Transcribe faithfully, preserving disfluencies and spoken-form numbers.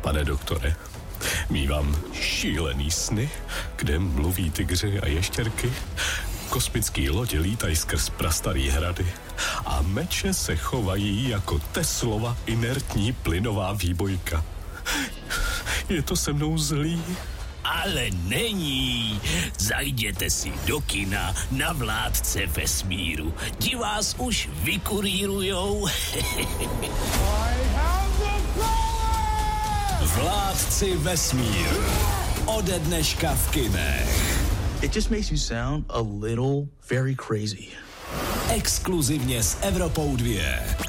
Pane doktore, mívám šílený sny, kde mluví tygři a ještěrky, kosmický lodě lítají skrz prastarý hrady a meče se chovají jako Teslova inertní plynová výbojka. Je to se mnou zlý? Ale není. Zajděte si do kina na Vládce vesmíru. Ti vás už vykurírujou. Vládci vesmíru. Ode dneška v kinech. It just makes you sound a little very crazy. Exkluzivně s Evropou dva.